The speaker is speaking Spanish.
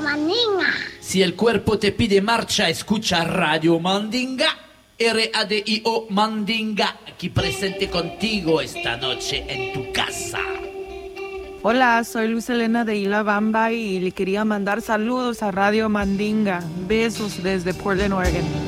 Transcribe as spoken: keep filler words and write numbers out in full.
Mandinga. Si el cuerpo te pide marcha, escucha Radio Mandinga. R A D I O Mandinga, aquí presente contigo esta noche en tu casa. Hola, soy Luz Elena de Isla Bamba y le quería mandar saludos a Radio Mandinga. Besos desde Portland, Oregon.